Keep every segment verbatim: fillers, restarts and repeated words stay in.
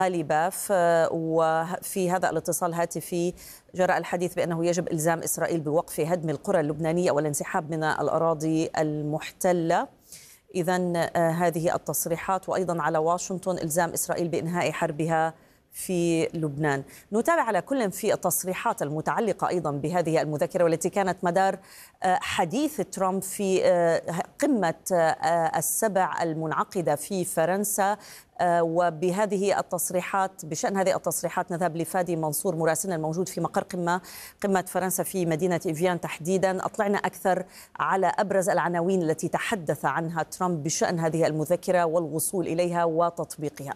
غالباف. وفي هذا الاتصال الهاتفي جرى الحديث بأنه يجب إلزام إسرائيل بوقف هدم القرى اللبنانية والانسحاب من الأراضي المحتلة. إذن هذه التصريحات، وأيضا على واشنطن إلزام إسرائيل بإنهاء حربها في لبنان. نتابع على كل في التصريحات المتعلقة أيضا بهذه المذكرة والتي كانت مدار حديث ترامب في قمة السبع المنعقدة في فرنسا. وبهذه التصريحات، بشأن هذه التصريحات، نذهب لفادي منصور مراسلنا الموجود في مقر قمة قمة فرنسا في مدينة إيفيان تحديدا. أطلعنا أكثر على أبرز العناوين التي تحدث عنها ترامب بشأن هذه المذكرة والوصول إليها وتطبيقها.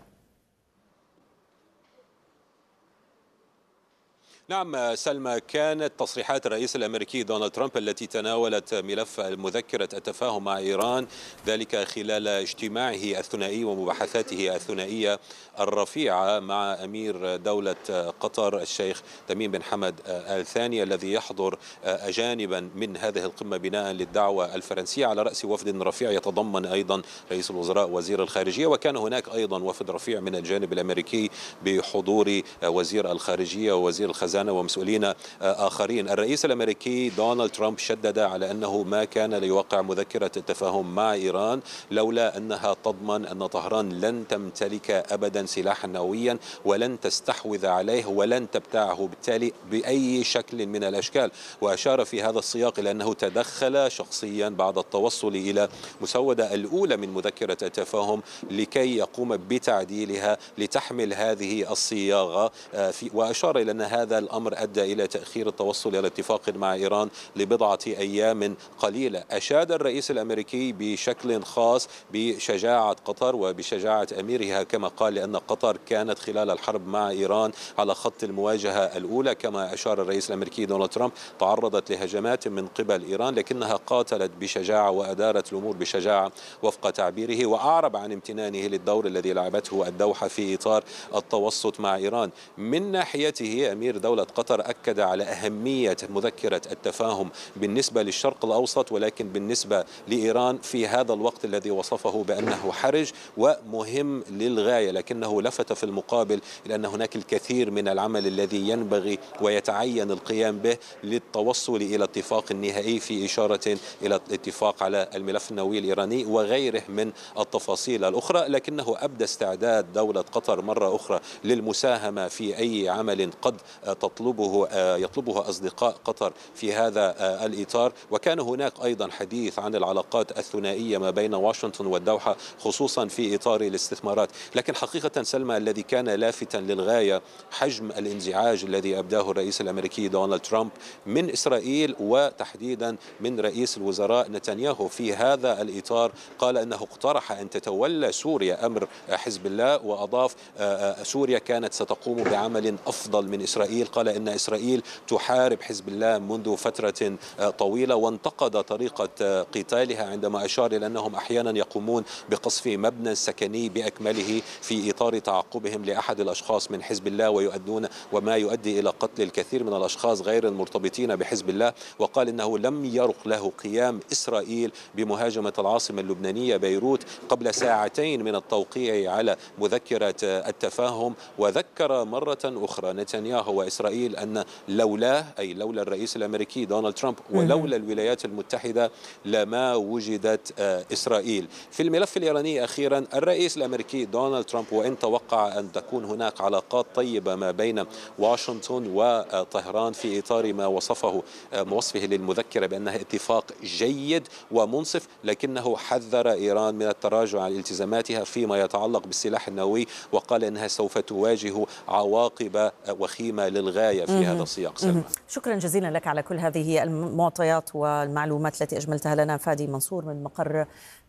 نعم سلمى، كانت تصريحات الرئيس الأمريكي دونالد ترامب التي تناولت ملف مذكرة التفاهم مع إيران، ذلك خلال اجتماعه الثنائي ومباحثاته الثنائية الرفيعة مع أمير دولة قطر الشيخ تميم بن حمد آل ثاني، الذي يحضر جانبا من هذه القمة بناء للدعوة الفرنسية، على رأس وفد رفيع يتضمن أيضا رئيس الوزراء وزير الخارجية. وكان هناك أيضا وفد رفيع من الجانب الأمريكي بحضور وزير الخارجية ووزير الخزانة ومسؤولين آخرين. الرئيس الأمريكي دونالد ترامب شدد على أنه ما كان ليوقع مذكرة التفاهم مع إيران لولا أنها تضمن أن طهران لن تمتلك أبدا سلاحا نوويا ولن تستحوذ عليه ولن تبتاعه بالتالي بأي شكل من الأشكال. وأشار في هذا السياق إلى أنه تدخل شخصيا بعد التوصل إلى مسودة الأولى من مذكرة التفاهم لكي يقوم بتعديلها لتحمل هذه الصياغة، وأشار إلى أن هذا الأمر أدى إلى تأخير التوصل إلى اتفاق مع إيران لبضعة أيام قليلة. أشاد الرئيس الأمريكي بشكل خاص بشجاعة قطر وبشجاعة أميرها، كما قال لأن قطر كانت خلال الحرب مع إيران على خط المواجهة الأولى. كما أشار الرئيس الأمريكي دونالد ترامب تعرضت لهجمات من قبل إيران لكنها قاتلت بشجاعة وأدارت الأمور بشجاعة وفق تعبيره، وأعرب عن امتنانه للدور الذي لعبته الدوحة في إطار التوسط مع إيران. من ناحيته أمير دولة قطر أكد على أهمية مذكرة التفاهم بالنسبة للشرق الأوسط، ولكن بالنسبة لإيران في هذا الوقت الذي وصفه بأنه حرج ومهم للغاية، لكنه لفت في المقابل إلى أن هناك الكثير من العمل الذي ينبغي ويتعين القيام به للتوصل إلى اتفاق نهائي، في إشارة إلى الاتفاق على الملف النووي الإيراني وغيره من التفاصيل الأخرى. لكنه أبدى استعداد دولة قطر مرة أخرى للمساهمة في أي عمل قد تطلبه يطلبه أصدقاء قطر في هذا الإطار. وكان هناك أيضا حديث عن العلاقات الثنائية ما بين واشنطن والدوحة خصوصا في إطار الاستثمارات. لكن حقيقة سلمى، الذي كان لافتا للغاية حجم الانزعاج الذي أبداه الرئيس الأمريكي دونالد ترامب من إسرائيل وتحديدا من رئيس الوزراء نتنياهو. في هذا الإطار قال أنه اقترح أن تتولى سوريا أمر حزب الله، وأضاف سوريا كانت ستقوم بعمل أفضل من إسرائيل. قال إن إسرائيل تحارب حزب الله منذ فترة طويلة، وانتقد طريقة قتالها عندما أشار إلى أنهم أحيانا يقومون بقصف مبنى سكني بأكمله في إطار تعقبهم لأحد الأشخاص من حزب الله، ويؤدون وما يؤدي إلى قتل الكثير من الأشخاص غير المرتبطين بحزب الله. وقال إنه لم يرق له قيام إسرائيل بمهاجمة العاصمة اللبنانية بيروت قبل ساعتين من التوقيع على مذكرة التفاهم. وذكر مرة أخرى نتنياهو وإسرائيل أن لولاه، أي لولا الرئيس الأمريكي دونالد ترامب ولولا الولايات المتحدة لما وجدت إسرائيل. في الملف الإيراني أخيرا، الرئيس الأمريكي دونالد ترامب وإن توقع أن تكون هناك علاقات طيبة ما بين واشنطن وطهران في إطار ما وصفه موصفه للمذكرة بأنها اتفاق جيد ومنصف، لكنه حذر إيران من التراجع عن التزاماتها فيما يتعلق بالسلاح النووي، وقال أنها سوف تواجه عواقب وخيمة للغاية في هذا السياق. سلمى، شكرا جزيلا لك على كل هذه المعطيات والمعلومات التي أجملتها لنا. فادي منصور من مقر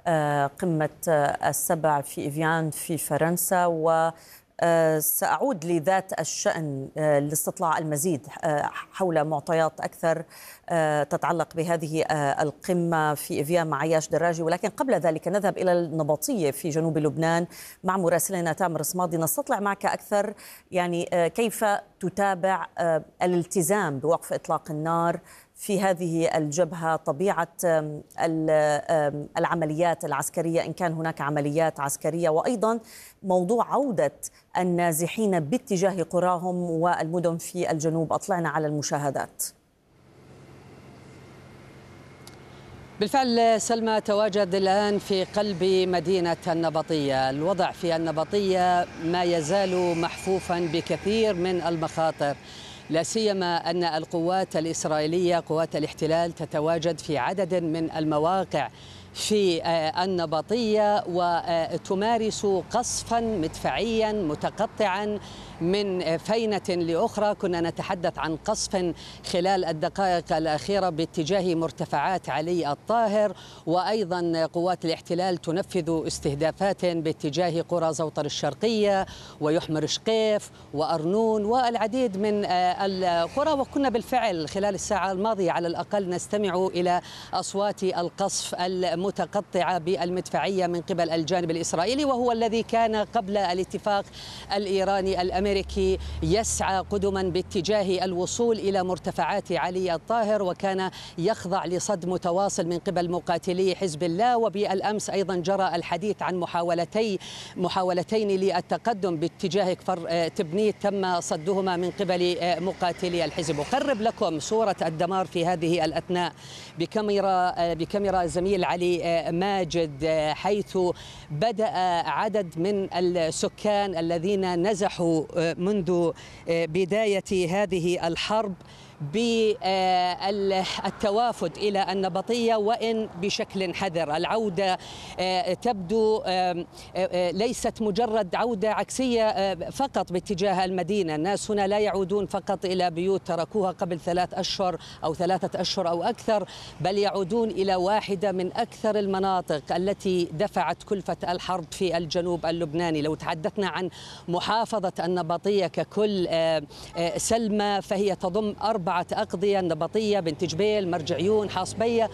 قمة السبع في إيفيان في فرنسا. و سأعود لذات الشأن لاستطلاع المزيد حول معطيات أكثر تتعلق بهذه القمة في إيفيان مع عياش دراجي، ولكن قبل ذلك نذهب إلى النبطية في جنوب لبنان مع مراسلنا تامر صمادي. نستطلع معك أكثر يعني كيف تتابع الالتزام بوقف إطلاق النار في هذه الجبهة، طبيعة العمليات العسكرية إن كان هناك عمليات عسكرية، وأيضا موضوع عودة النازحين باتجاه قراهم والمدن في الجنوب. أطلعنا على المشاهدات. بالفعل سلمى، تواجد الآن في قلب مدينة النبطية. الوضع في النبطية ما يزال محفوفا بكثير من المخاطر، لا سيما أن القوات الإسرائيلية قوات الاحتلال تتواجد في عدد من المواقع في النبطية وتمارس قصفا مدفعيا متقطعا من فينة لأخرى. كنا نتحدث عن قصف خلال الدقائق الأخيرة باتجاه مرتفعات علي الطاهر، وأيضا قوات الاحتلال تنفذ استهدافات باتجاه قرى زوطر الشرقية ويحمر شقيف وأرنون والعديد من القرى. وكنا بالفعل خلال الساعة الماضية على الأقل نستمع إلى أصوات القصف المتقطعة بالمدفعية من قبل الجانب الإسرائيلي، وهو الذي كان قبل الاتفاق الإيراني الأمريكي يسعى قدما باتجاه الوصول إلى مرتفعات علي الطاهر، وكان يخضع لصد متواصل من قبل مقاتلي حزب الله. وبالأمس أيضا جرى الحديث عن محاولتي محاولتين للتقدم باتجاه كفر تبنيت تم صدهما من قبل مقاتلي الحزب. أقرب لكم صورة الدمار في هذه الأثناء بكاميرا بكاميرا زميل علي ماجد، حيث بدأ عدد من السكان الذين نزحوا منذ بداية هذه الحرب بالتوافد إلى النبطية، وإن بشكل حذر. العودة تبدو ليست مجرد عودة عكسية فقط باتجاه المدينة. الناس هنا لا يعودون فقط إلى بيوت تركوها قبل ثلاث أشهر أو ثلاثة أشهر أو أكثر، بل يعودون إلى واحدة من أكثر المناطق التي دفعت كلفة الحرب في الجنوب اللبناني. لو تحدثنا عن محافظة النبطية ككل سلمى، فهي تضم أربعة أقضية: النبطية، بنت جبيل، مرجعيون، حاصبية،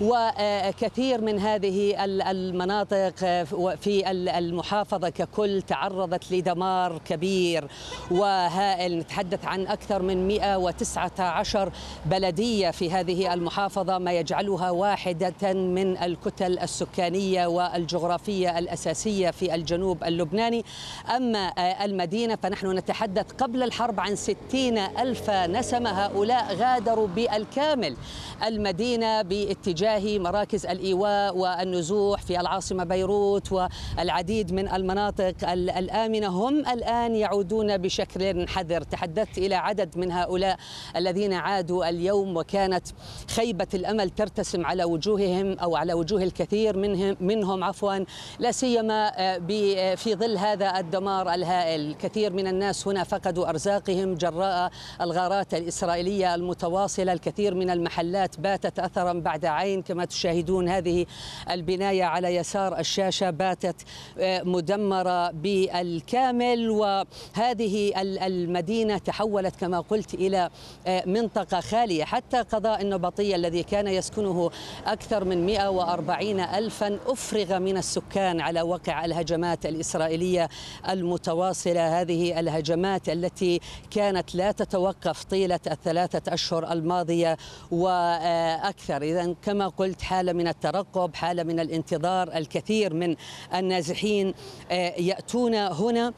وكثير من هذه المناطق في المحافظة ككل تعرضت لدمار كبير وهائل. نتحدث عن أكثر من مئة وتسعة عشر بلدية في هذه المحافظة، ما يجعلها واحدة من الكتل السكانية والجغرافية الأساسية في الجنوب اللبناني. أما المدينة فنحن نتحدث قبل الحرب عن ستين ألف نسمة. هؤلاء غادروا بالكامل المدينة باتجاه مراكز الإيواء والنزوح في العاصمة بيروت والعديد من المناطق الآمنة. هم الآن يعودون بشكل حذر. تحدثت إلى عدد من هؤلاء الذين عادوا اليوم، وكانت خيبة الأمل ترتسم على وجوههم أو على وجوه الكثير منهم منهم عفوا لا سيما في ظل هذا الدمار الهائل. كثير من الناس هنا فقدوا أرزاقهم جراء الغارات الإسرائيلية المتواصلة. الكثير من المحلات باتت أثرا بعد عين، كما تشاهدون هذه البناية على يسار الشاشة باتت مدمرة بالكامل. وهذه المدينة تحولت كما قلت إلى منطقة خالية. حتى قضاء النبطية الذي كان يسكنه أكثر من مئة وأربعين ألفا أفرغ من السكان على وقع الهجمات الإسرائيلية المتواصلة، هذه الهجمات التي كانت لا تتوقف طيلة الثلاثة أشهر الماضية وأكثر. إذن كما قلت حالة من الترقب، حالة من الانتظار. الكثير من النازحين يأتون هنا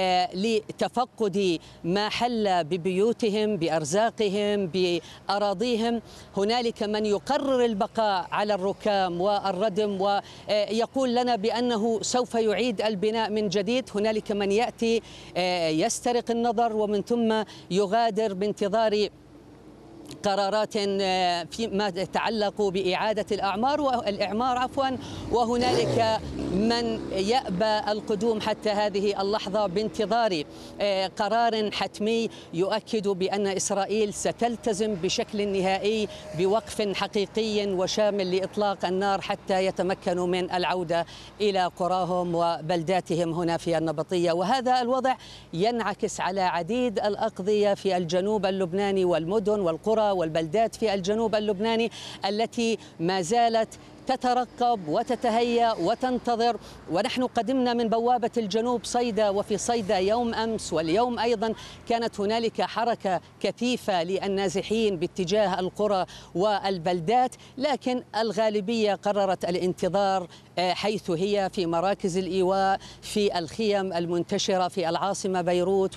لتفقد ما حل ببيوتهم، بأرزاقهم، بأراضيهم. هنالك من يقرر البقاء على الركام والردم ويقول لنا بأنه سوف يعيد البناء من جديد. هنالك من يأتي يسترق النظر ومن ثم يغادر بانتظار قرارات فيما يتعلق بإعادة الأعمار والإعمار عفوا وهنالك من يأبى القدوم حتى هذه اللحظة بانتظار قرار حتمي يؤكد بأن إسرائيل ستلتزم بشكل نهائي بوقف حقيقي وشامل لإطلاق النار حتى يتمكنوا من العودة إلى قراهم وبلداتهم هنا في النبطية. وهذا الوضع ينعكس على عديد الأقضية في الجنوب اللبناني والمدن والقرى والبلدات في الجنوب اللبناني التي ما زالت تترقب وتتهيأ وتنتظر. ونحن قدمنا من بوابة الجنوب صيدا، وفي صيدا يوم أمس واليوم أيضا كانت هنالك حركة كثيفة للنازحين باتجاه القرى والبلدات، لكن الغالبية قررت الانتظار حيث هي في مراكز الإيواء، في الخيم المنتشرة في العاصمة بيروت